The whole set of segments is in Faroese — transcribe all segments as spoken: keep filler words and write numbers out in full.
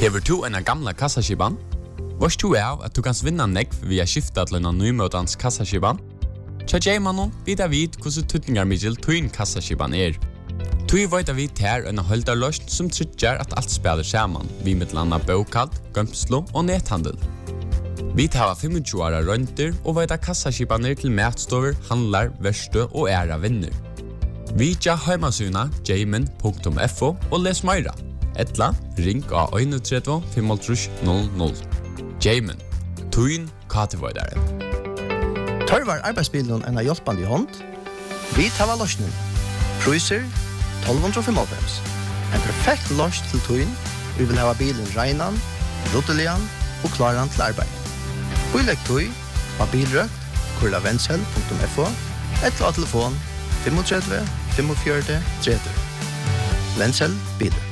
Hever du en gamla kassaskiban? Vars du er at du kan vinna nekv via skifta til en nymøtans kassaskiban? Tja J-mannen vidar vid hvordan tutningar middel tuin kassaskiban er. Tui veit vi ter en holdarløst som tryggjar at alt spiller saman, vi mittlanda bokald, gømslo og nethandel. Vi tar tjuefem åra rønter og veit kassaskibaner til matstover, handlar, verste og æra vinner. Vi tja heimasuna jamin punktum f o og les meira. Etla, ring av tre ett fem null null. Jamin, tuin katevoidaren. Tørvar arbeidsbilen en av hjelpande hånd. Vi tar løsning. Priser tolv fem. En perfekt løs til tuin. Vi vil ha bilen reinan, ruttelian og klaran til arbeid. Bilegg tui av bilrøkt, kurla vensel punktum f o, et av telefon tre fem fem fem tre tre. Vensel biler.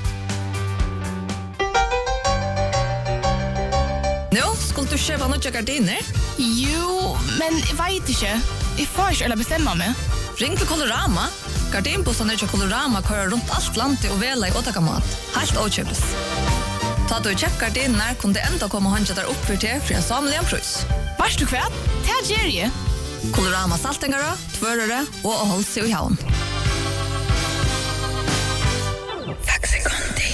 Nå, skulle du kjøpe noen gardiner? Jo, men jeg vet ikke. Jeg får ikke eller bestemme meg. Ring til Colorama. Gardinbossene til Colorama kører rundt alt landet og vela i åttakamat. Helt åkjøpes. Ta du kjøpt gardiner, kunne det enda komme håndja der opp for til for en samlig en prøys. Vars du kvært? Det er Jerry. Colorama saltengere, tvørere og å holde seg i havn. Faxi Kondi.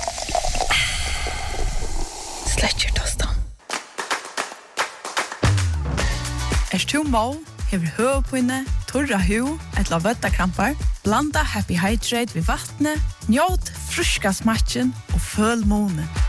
Sletcher tostan. Er du må, hever høvpinne, torra hu, et la vøttakrampar, blanda Happy Hydrate ved vattnet, njåt fruska smatchen og føl månen.